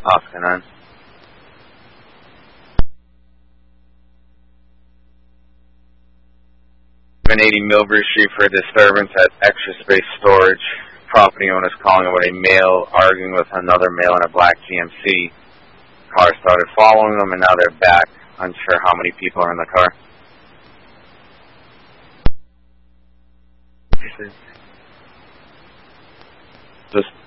Oscar 9. 780 Millbury Street for a disturbance at Extra Space Storage. Property owners calling about a male arguing with another male in a black GMC. Car started following them and now they're back. Unsure how many people are in the car. Just